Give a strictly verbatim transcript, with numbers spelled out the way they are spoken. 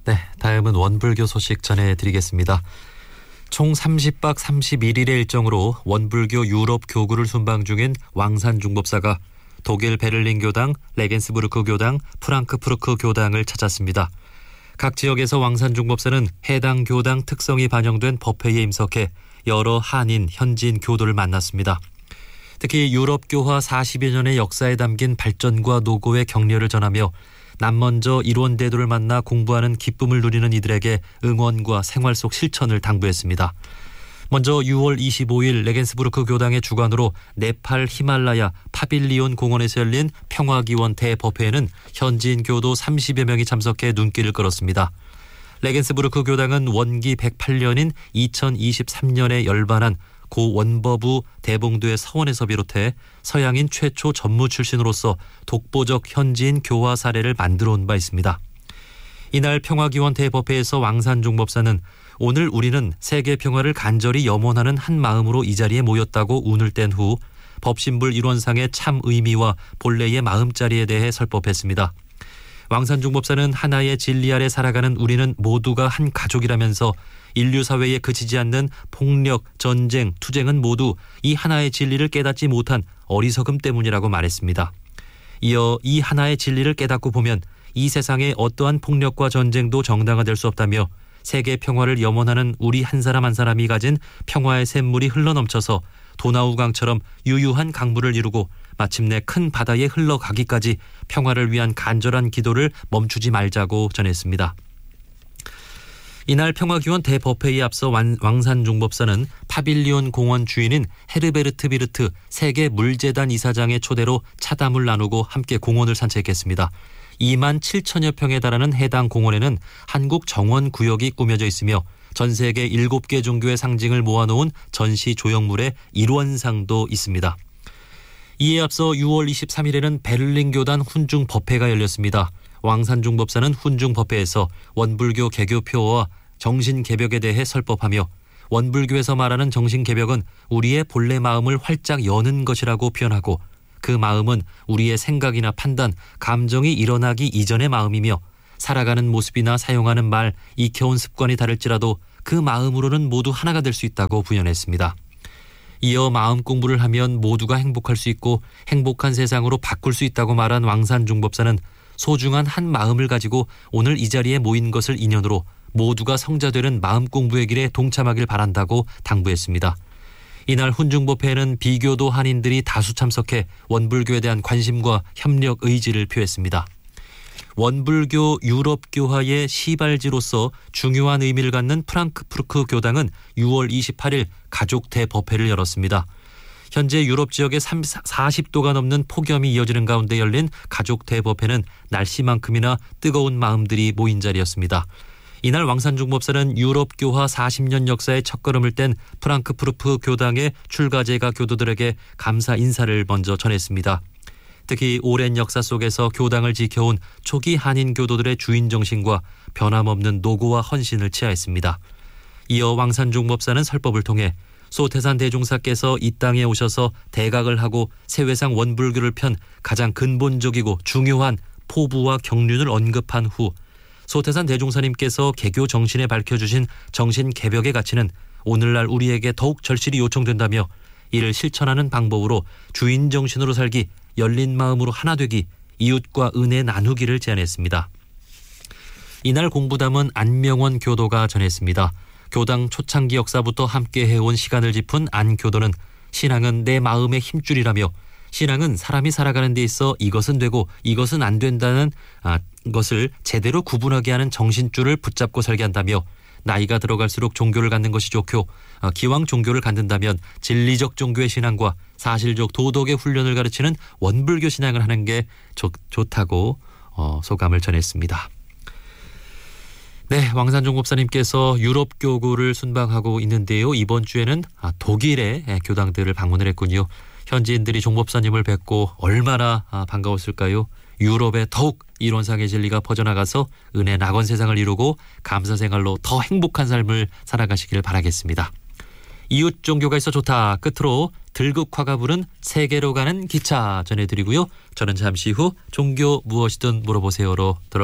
네, 다음은 원불교 소식 전해드리겠습니다. 총 삼십 박 삼십일 일의 일정으로 원불교 유럽 교구를 순방 중인 왕산 중법사가 독일 베를린 교당, 레겐스부르크 교당, 프랑크푸르크 교당을 찾았습니다. 각 지역에서 왕산 중법사는 해당 교당 특성이 반영된 법회에 임석해 여러 한인, 현지인 교도를 만났습니다. 특히 유럽 교화 사십여 년의 역사에 담긴 발전과 노고의 격려를 전하며 남먼저 일원대도를 만나 공부하는 기쁨을 누리는 이들에게 응원과 생활 속 실천을 당부했습니다. 먼저 유월 이십오일 레겐스부르크 교당의 주관으로 네팔 히말라야 파빌리온 공원에서 열린 평화기원 대법회에는 현지인 교도 삼십여 명이 참석해 눈길을 끌었습니다. 레겐스부르크 교당은 원기 백팔 년인 이천이십삼 년에 열반한 고 원버부 대봉도의 서원에서 비롯해 서양인 최초 전무 출신으로서 독보적 현지인 교화 사례를 만들어 온 바 있습니다. 이날 평화기원 대법회에서 왕산 중법사는 오늘 우리는 세계 평화를 간절히 염원하는 한 마음으로 이 자리에 모였다고 운을 뗀 후 법신불 일원상의 참 의미와 본래의 마음자리에 대해 설법했습니다. 왕산 중법사는 하나의 진리 아래 살아가는 우리는 모두가 한 가족이라면서 인류 사회에 그치지 않는 폭력, 전쟁, 투쟁은 모두 이 하나의 진리를 깨닫지 못한 어리석음 때문이라고 말했습니다. 이어 이 하나의 진리를 깨닫고 보면 이 세상의 어떠한 폭력과 전쟁도 정당화될 수 없다며 세계 평화를 염원하는 우리 한 사람 한 사람이 가진 평화의 샘물이 흘러넘쳐서 도나우강처럼 유유한 강물을 이루고 마침내 큰 바다에 흘러가기까지 평화를 위한 간절한 기도를 멈추지 말자고 전했습니다. 이날 평화기원 대법회에 앞서 왕산 중법사는 파빌리온 공원 주인인 헤르베르트 비르트 세계 물재단 이사장의 초대로 차담을 나누고 함께 공원을 산책했습니다. 이만 칠천여 평에 달하는 해당 공원에는 한국 정원 구역이 꾸며져 있으며 전 세계 일곱 개 종교의 상징을 모아놓은 전시 조형물의 일원상도 있습니다. 이에 앞서 유월 이십삼일에는 베를린 교단 훈중 법회가 열렸습니다. 왕산 중법사는 훈중 법회에서 원불교 개교표어와 정신개벽에 대해 설법하며 원불교에서 말하는 정신개벽은 우리의 본래 마음을 활짝 여는 것이라고 표현하고 그 마음은 우리의 생각이나 판단, 감정이 일어나기 이전의 마음이며 살아가는 모습이나 사용하는 말, 익혀온 습관이 다를지라도 그 마음으로는 모두 하나가 될 수 있다고 부연했습니다. 이어 마음 공부를 하면 모두가 행복할 수 있고 행복한 세상으로 바꿀 수 있다고 말한 왕산 중법사는 소중한 한 마음을 가지고 오늘 이 자리에 모인 것을 인연으로 모두가 성자되는 마음 공부의 길에 동참하길 바란다고 당부했습니다. 이날 훈중법회에는 비교도 한인들이 다수 참석해 원불교에 대한 관심과 협력 의지를 표했습니다. 원불교 유럽 교화의 시발지로서 중요한 의미를 갖는 프랑크푸르크 교당은 유월 이십팔일 가족 대법회를 열었습니다. 현재 유럽 지역에 사십 도가 넘는 폭염이 이어지는 가운데 열린 가족 대법회는 날씨만큼이나 뜨거운 마음들이 모인 자리였습니다. 이날 왕산 중법사는 유럽 교화 사십 년 역사의 첫걸음을 뗀 프랑크푸르크 교당의 출가제가 교도들에게 감사 인사를 먼저 전했습니다. 특히 오랜 역사 속에서 교당을 지켜온 초기 한인 교도들의 주인 정신과 변함없는 노고와 헌신을 치하했습니다. 이어 왕산 중법사는 설법을 통해 소태산 대종사께서 이 땅에 오셔서 대각을 하고 세회상 원불교를 편 가장 근본적이고 중요한 포부와 경륜을 언급한 후 소태산 대종사님께서 개교 정신에 밝혀주신 정신개벽의 가치는 오늘날 우리에게 더욱 절실히 요청된다며 이를 실천하는 방법으로 주인 정신으로 살기, 열린 마음으로 하나 되기, 이웃과 은혜 나누기를 제안했습니다. 이날 공부담은 안명원 교도가 전했습니다. 교당 초창기 역사부터 함께 해온 시간을 짚은 안 교도는 신앙은 내 마음의 힘줄이라며 신앙은 사람이 살아가는 데 있어 이것은 되고 이것은 안 된다는 아, 것을 제대로 구분하게 하는 정신줄을 붙잡고 살게 한다며 나이가 들어갈수록 종교를 갖는 것이 좋고 아, 기왕 종교를 갖는다면 진리적 종교의 신앙과 사실적 도덕의 훈련을 가르치는 원불교 신앙을 하는 게 좋, 좋다고 어, 소감을 전했습니다. 네, 왕산 중법사님께서 유럽 교구를 순방하고 있는데요. 이번 주에는 아, 독일의 교당들을 방문을 했군요. 현지인들이 종법사님을 뵙고 얼마나 아, 반가웠을까요? 유럽에 더욱 이론상의 진리가 퍼져나가서 은혜 낙원 세상을 이루고 감사 생활로 더 행복한 삶을 살아가시길 바라겠습니다. 이웃 종교가 있어 좋다. 끝으로 들국화가 부른 세계로 가는 기차 전해드리고요. 저는 잠시 후 종교 무엇이든 물어보세요로 돌아오겠습니다.